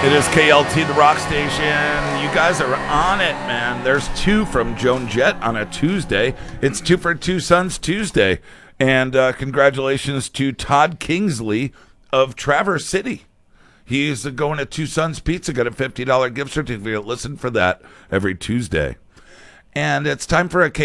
It is KLT, the rock station. You guys are on it, man. There's two from Joan Jett on a Tuesday. It's 2 for 2 Sons Tuesday. And congratulations to Todd Kingsley of Traverse City. He's going to Two Sons Pizza, got a $50 gift certificate. Listen for that every Tuesday. And it's time for a